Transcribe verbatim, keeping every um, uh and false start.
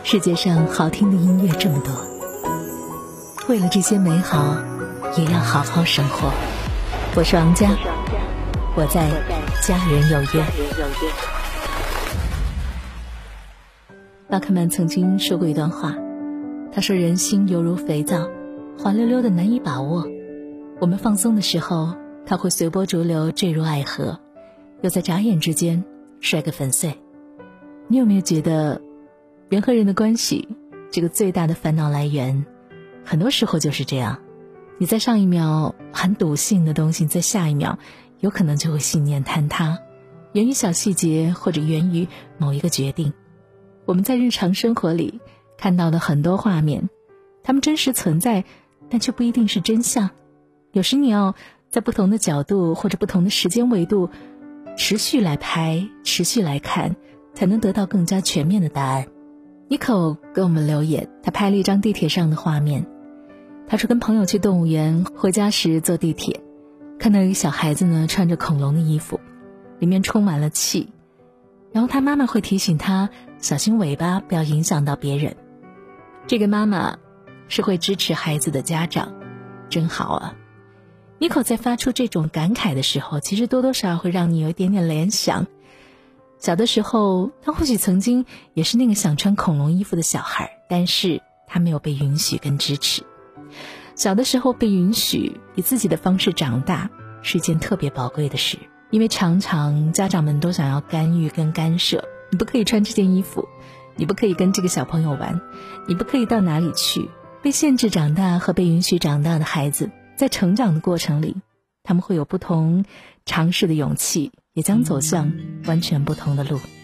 世界上好听的音乐这么多，为了这些美好，也要好好生活。我是王佳，我在家人有约。巴克曼曾经说过一段话，他说人心犹如肥皂，滑溜溜的难以把握。我们放松的时候，它会随波逐流坠入爱河，又在眨眼之间摔个粉碎。你有没有觉得人和人的关系这个最大的烦恼来源，很多时候就是这样，你在上一秒很笃信的东西，在下一秒有可能就会信念坍塌，源于小细节，或者源于某一个决定。我们在日常生活里看到的很多画面，它们真实存在，但却不一定是真相。有时你要在不同的角度或者不同的时间维度持续来拍，持续来看，才能得到更加全面的答案。Nico 给我们留言，他拍了一张地铁上的画面。他说跟朋友去动物园，回家时坐地铁，看到一个小孩子呢穿着恐龙的衣服，里面充满了气，然后他妈妈会提醒他小心尾巴不要影响到别人。这个妈妈是会支持孩子的家长，真好啊。Nico 在发出这种感慨的时候，其实多多少少会让你有一点点联想。小的时候，他或许曾经也是那个想穿恐龙衣服的小孩，但是他没有被允许跟支持。小的时候被允许以自己的方式长大，是一件特别宝贵的事，因为常常家长们都想要干预跟干涉。你不可以穿这件衣服，你不可以跟这个小朋友玩，你不可以到哪里去。被限制长大和被允许长大的孩子，在成长的过程里，他们会有不同尝试的勇气，也将走向完全不同的路。